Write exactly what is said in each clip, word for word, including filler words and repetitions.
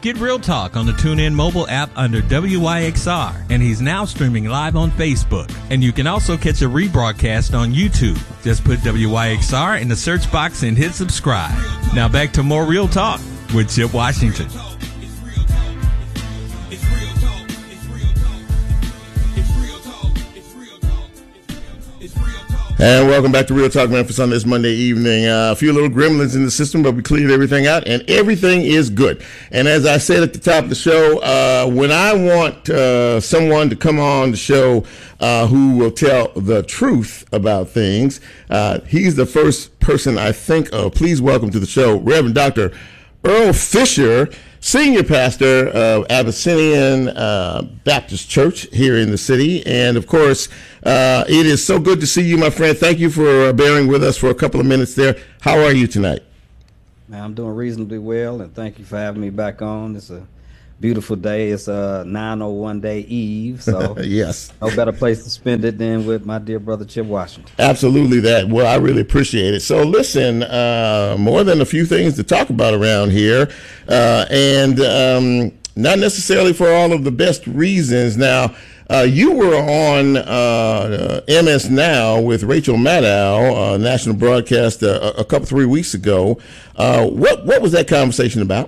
Get Real Talk on the TuneIn mobile app under W I X R, and he's now streaming live on Facebook. And you can also catch a rebroadcast on YouTube. Just put W I X R in the search box and hit subscribe. Now back to more Real Talk with Chip Washington. And welcome back to Real Talk Memphis on this Monday evening. Uh, a few little gremlins in the system, but we cleared everything out, and everything is good. And as I said at the top of the show, uh, when I want uh, someone to come on the show uh, who will tell the truth about things, uh, he's the first person I think of. Please welcome to the show, Reverend Doctor Earl Fisher, Senior Pastor of Abyssinian uh, Baptist Church here in the city. And, of course, uh, it is so good to see you, my friend. Thank you for uh, bearing with us for a couple of minutes there. How are you tonight? Man, I'm doing reasonably well, and thank you for having me back on. It's a beautiful day. It's a nine oh one day eve, so yes, no better place to spend it than with my dear brother Chip Washington. Absolutely that. Well, I really appreciate it. So listen, uh, more than a few things to talk about around here, uh, and um, not necessarily for all of the best reasons. Now, uh, you were on uh, M S Now with Rachel Maddow, uh, national broadcast, uh, a couple, three weeks ago. Uh, what, what was that conversation about?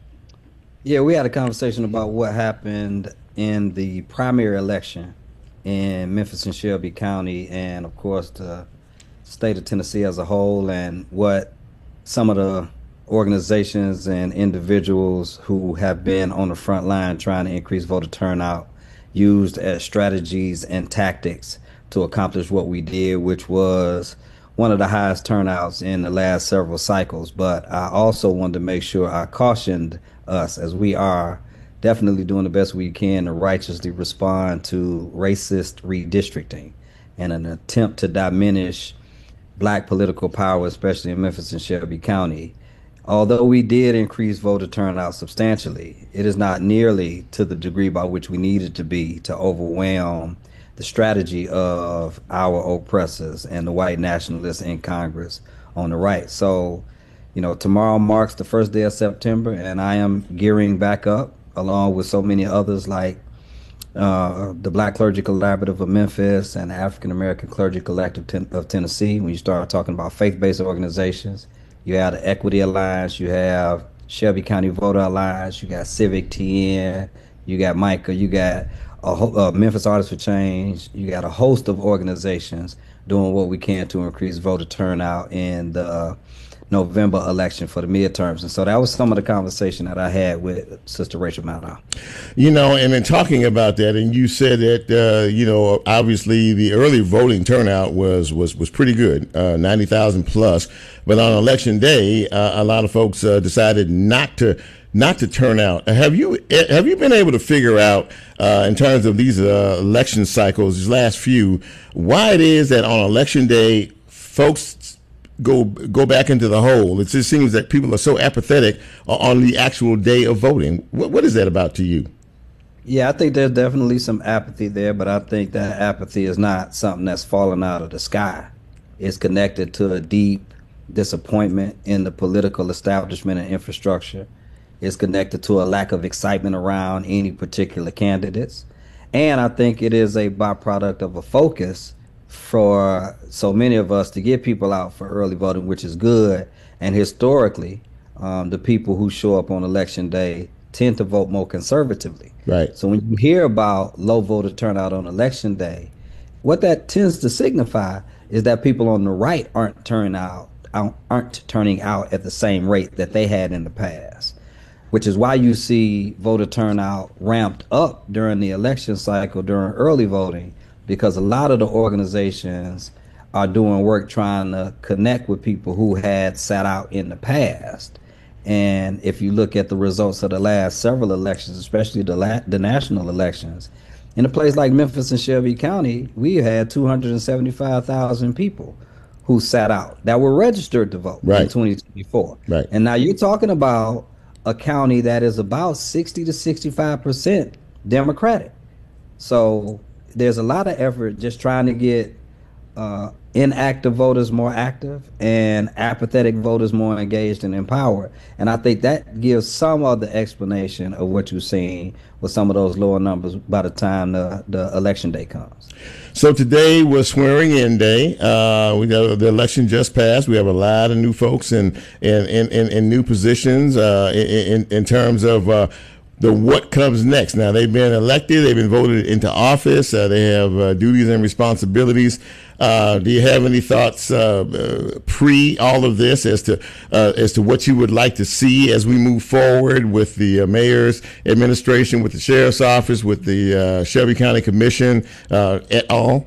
Yeah, we had a conversation about what happened in the primary election in Memphis and Shelby County, and of course the state of Tennessee as a whole, and what some of the organizations and individuals who have been on the front line trying to increase voter turnout used as strategies and tactics to accomplish what we did, which was one of the highest turnouts in the last several cycles. But I also wanted to make sure I cautioned us, as we are definitely doing the best we can to righteously respond to racist redistricting and an attempt to diminish black political power, especially in Memphis and Shelby County. Although we did increase voter turnout substantially, it is not nearly to the degree by which we needed to be to overwhelm the strategy of our oppressors and the white nationalists in Congress on the right. So, you know, tomorrow marks the first day of September, and I am gearing back up along with so many others like uh, the Black Clergy Collaborative of Memphis and the African American Clergy Collective ten- of Tennessee. When you start talking about faith-based organizations, you have the Equity Alliance, you have Shelby County Voter Alliance, you got Civic T N, you got Micah, you got a ho- uh, Memphis Artists for Change, you got a host of organizations doing what we can to increase voter turnout in the uh, November election for the midterms. And so that was some of the conversation that I had with Sister Rachel Maddow. You know, and in talking about that, and you said that, uh, you know, obviously the early voting turnout was was, was pretty good, uh, ninety thousand plus. But on election day, uh, a lot of folks uh, decided not to not to turn out. Have you have you been able to figure out, uh, in terms of these uh, election cycles, these last few, why it is that on election day, folks go go back into the hole? It just seems that people are so apathetic on the actual day of voting. What, what is that about to you? Yeah, I think there's definitely some apathy there, but I think that apathy is not something that's fallen out of the sky. It's connected to a deep disappointment in the political establishment and infrastructure. It's connected to a lack of excitement around any particular candidates. And I think it is a byproduct of a focus for so many of us to get people out for early voting, which is good. And historically, um, the people who show up on election day tend to vote more conservatively. Right. So when you hear about low voter turnout on election day, what that tends to signify is that people on the right aren't turning out aren't turning out at the same rate that they had in the past, which is why you see voter turnout ramped up during the election cycle during early voting, because a lot of the organizations are doing work trying to connect with people who had sat out in the past. And if you look at the results of the last several elections, especially the la- the national elections, in a place like Memphis and Shelby County, we had two hundred seventy-five thousand people who sat out that were registered to vote right. in twenty twenty-four. Right. And now you're talking about a county that is about sixty to sixty-five percent Democratic. So there's a lot of effort just trying to get uh, inactive voters more active and apathetic voters more engaged and empowered. And I think that gives some of the explanation of what you're seeing with some of those lower numbers by the time the, the election day comes. So today was swearing in day. Uh, we got the election just passed. We have a lot of new folks in in in, in, in new positions uh, in, in in terms of uh, the what comes next. Now they've been elected, they've been voted into office. Uh, they have uh, duties and responsibilities. Uh, do you have any thoughts uh, uh, pre all of this as to uh, as to what you would like to see as we move forward with the uh, mayor's administration, with the sheriff's office, with the uh, Shelby County Commission uh, at all?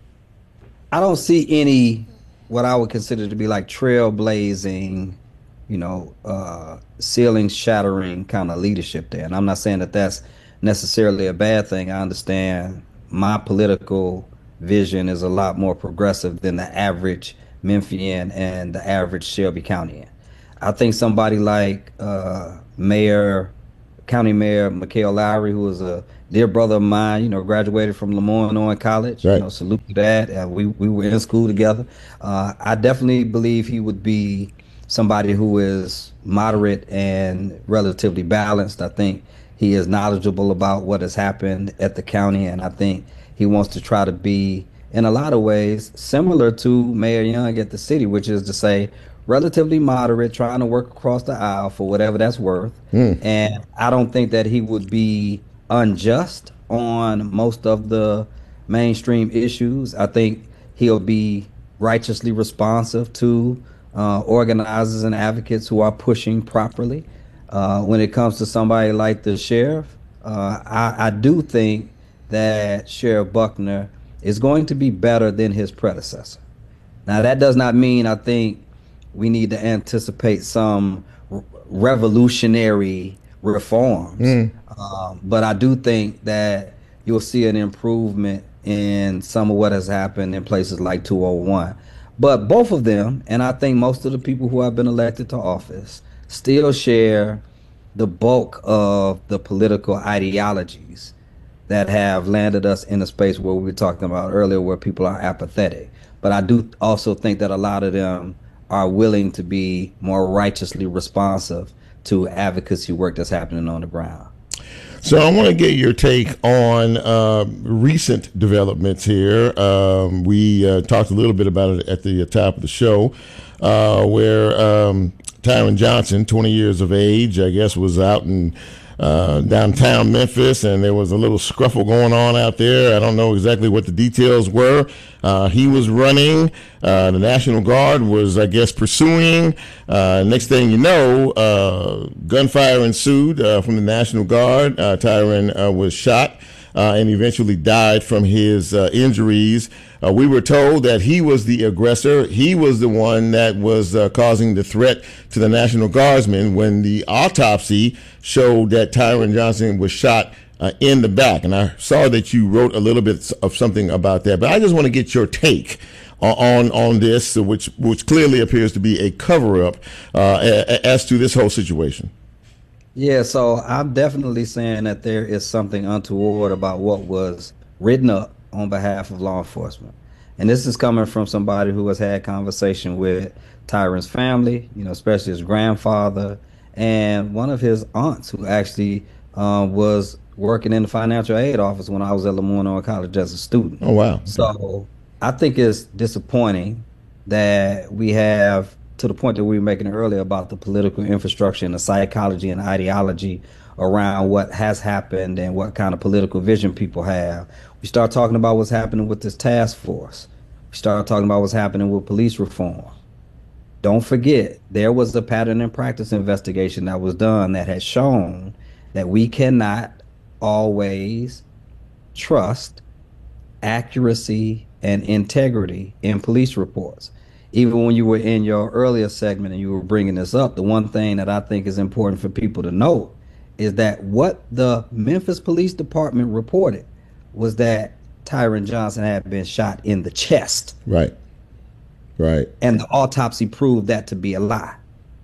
I don't see any what I would consider to be like trailblazing, you know, uh, ceiling shattering kind of leadership there. And I'm not saying that that's necessarily a bad thing. I understand my political vision is a lot more progressive than the average Memphian and the average Shelby Countyan. I think somebody like uh, Mayor, County Mayor Mikhail Lowry, who is a dear brother of mine, you know, graduated from LeMoyne College, right. You know, salute to that. Uh, we, we were in school together. Uh, I definitely believe he would be somebody who is moderate and relatively balanced. I think he is knowledgeable about what has happened at the county, and I think he wants to try to be, in a lot of ways, similar to Mayor Young at the city, which is to say, relatively moderate, trying to work across the aisle for whatever that's worth. Mm. And I don't think that he would be unjust on most of the mainstream issues. I think he'll be righteously responsive to uh, organizers and advocates who are pushing properly. Uh, when it comes to somebody like the sheriff, uh, I, I do think that Sheriff Buckner is going to be better than his predecessor. Now, that does not mean I think we need to anticipate some r- revolutionary reforms. Mm. Um, but I do think that you'll see an improvement in some of what has happened in places like two oh one. But both of them, and I think most of the people who have been elected to office, still share the bulk of the political ideologies that have landed us in a space where we were talking about earlier, where people are apathetic. But I do also think that a lot of them are willing to be more righteously responsive to advocacy work that's happening on the ground. So I want to get your take on uh, recent developments here. Um, we uh, talked a little bit about it at the top of the show, uh, where um, Tyron Johnson, twenty years of age, I guess, was out in Uh, downtown Memphis, and there was a little scruffle going on out there. I don't know exactly what the details were. Uh, he was running. Uh, the National Guard was, I guess, pursuing. Uh, next thing you know, uh, gunfire ensued uh, from the National Guard. Uh, Tyron uh, was shot uh, and eventually died from his uh, injuries. Uh, we were told that he was the aggressor. He was the one that was uh, causing the threat to the National Guardsmen when the autopsy showed that Tyron Johnson was shot uh, in the back. And I saw that you wrote a little bit of something about that. But I just want to get your take on on this, which which clearly appears to be a cover-up uh, as to this whole situation. Yeah, so I'm definitely saying that there is something untoward about what was written up on behalf of law enforcement. And this is coming from somebody who has had conversation with Tyron's family, you know, especially his grandfather and one of his aunts who actually uh, was working in the financial aid office when I was at LeMoyne College as a student. Oh, wow. So I think it's disappointing that we have, to the point that we were making earlier about the political infrastructure and the psychology and ideology around what has happened and what kind of political vision people have. We start talking about what's happening with this task force. We start talking about what's happening with police reform. Don't forget, there was a pattern and practice investigation that was done that has shown that we cannot always trust accuracy and integrity in police reports. Even when you were in your earlier segment and you were bringing this up, the one thing that I think is important for people to know is that what the Memphis Police Department reported was that Tyron Johnson had been shot in the chest. Right. Right. And the autopsy proved that to be a lie.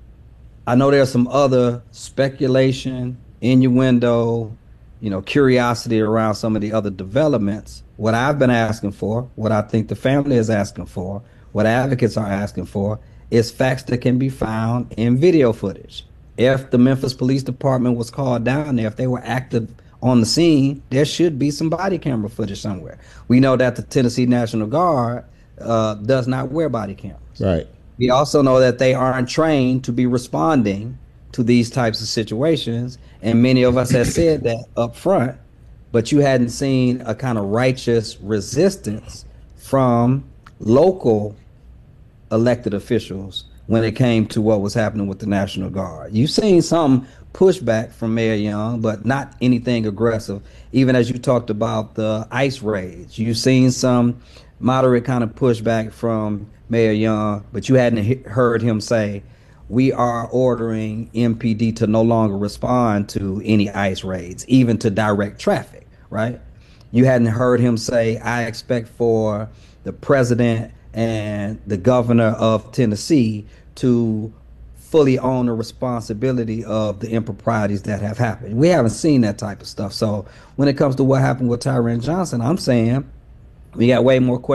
I know there's some other speculation, innuendo, you know, curiosity around some of the other developments. What I've been asking for, what I think the family is asking for, What advocates are asking for is facts that can be found in video footage. If the Memphis Police Department was called down there, if they were active on the scene, there should be some body camera footage somewhere. We know that the Tennessee National Guard uh, does not wear body cameras. Right. We also know that they aren't trained to be responding to these types of situations, and many of us have said that up front, but you hadn't seen a kind of righteous resistance from local elected officials when it came to what was happening with the National Guard. You've seen some pushback from Mayor Young, but not anything aggressive. Even as you talked about the ICE raids, you've seen some moderate kind of pushback from Mayor Young, but you hadn't he- heard him say, we are ordering M P D to no longer respond to any ICE raids, even to direct traffic, right? You hadn't heard him say, I expect for the president and the governor of Tennessee to fully own the responsibility of the improprieties that have happened. We haven't seen that type of stuff. So when it comes to what happened with Tyron Johnson, I'm saying we got way more questions